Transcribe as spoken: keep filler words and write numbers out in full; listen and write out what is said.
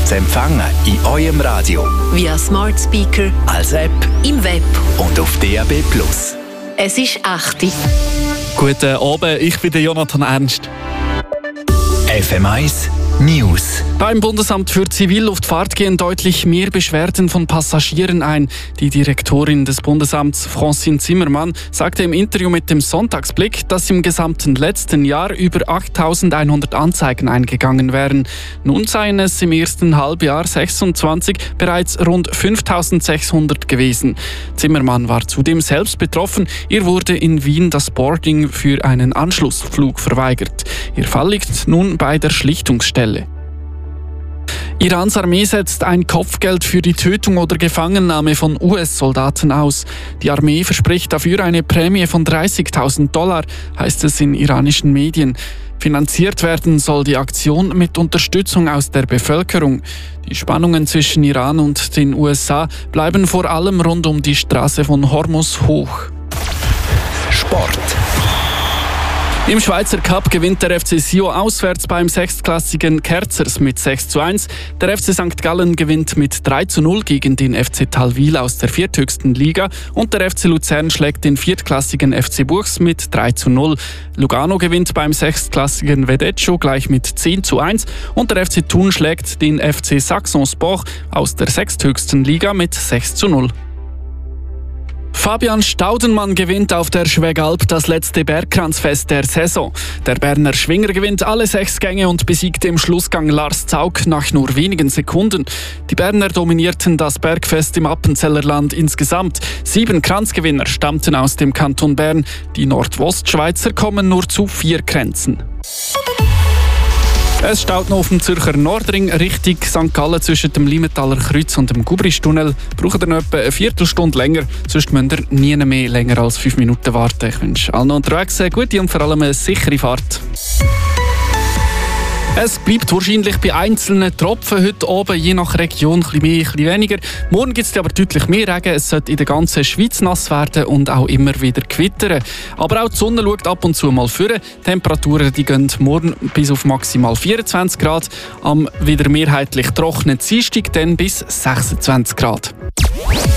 zu empfangen in eurem Radio. Via Smart Speaker, Als App im Web. und auf D A B Plus. Es ist acht Uhr. Guten Abend, ich bin der Jonathan Ernst. F M eins News. Beim Bundesamt für Zivilluftfahrt gehen deutlich mehr Beschwerden von Passagieren ein. Die Direktorin des Bundesamts, Francine Zimmermann, sagte im Interview mit dem Sonntagsblick, dass im gesamten letzten Jahr über achttausendeinhundert Anzeigen eingegangen wären. Nun seien es im ersten Halbjahr sechsundzwanzig bereits rund fünftausendsechshundert gewesen. Zimmermann war zudem selbst betroffen. Ihr wurde in Wien das Boarding für einen Anschlussflug verweigert. Ihr Fall liegt nun bei der Schlichtungsstelle. Irans Armee setzt ein Kopfgeld für die Tötung oder Gefangennahme von U S-Soldaten aus. Die Armee verspricht dafür eine Prämie von dreißigtausend Dollar, heißt es in iranischen Medien. Finanziert werden soll die Aktion mit Unterstützung aus der Bevölkerung. Die Spannungen zwischen Iran und den U S A bleiben vor allem rund um die Straße von Hormuz hoch. Sport. Im Schweizer Cup gewinnt der F C Sion auswärts beim sechstklassigen Kerzers mit sechs zu eins. Der F C Sankt Gallen gewinnt mit drei zu null gegen den F C Talwil aus der vierthöchsten Liga und der F C Luzern schlägt den viertklassigen F C Buchs mit drei zu null. Lugano gewinnt beim sechstklassigen Vedeccio gleich mit zehn zu eins und der F C Thun schlägt den F C Saxonsport aus der sechsthöchsten Liga mit sechs zu null. Fabian Staudenmann gewinnt auf der Schwegalp das letzte Bergkranzfest der Saison. Der Berner Schwinger gewinnt alle sechs Gänge und besiegt im Schlussgang Lars Zaug nach nur wenigen Sekunden. Die Berner dominierten das Bergfest im Appenzellerland insgesamt. Sieben Kranzgewinner stammten aus dem Kanton Bern. Die Nordostschweizer kommen nur zu vier Kränzen. Es staut noch auf dem Zürcher Nordring Richtung Sankt Gallen zwischen dem Limetaler Kreuz und dem Gubristunnel. Braucht ihr noch etwa eine Viertelstunde länger, sonst müsst ihr nie mehr länger als fünf Minuten warten. Ich wünsche allen unterwegs eine gute und vor allem eine sichere Fahrt. Es bleibt wahrscheinlich bei einzelnen Tropfen heute oben, je nach Region, ein bisschen mehr, ein bisschen weniger. Morgen gibt es aber deutlich mehr Regen. Es sollte in der ganzen Schweiz nass werden und auch immer wieder gewittern. Aber auch die Sonne schaut ab und zu mal vor. Temperaturen die gehen morgen bis auf maximal vierundzwanzig Grad. Am wieder mehrheitlich trockenen Dienstag dann bis sechsundzwanzig Grad.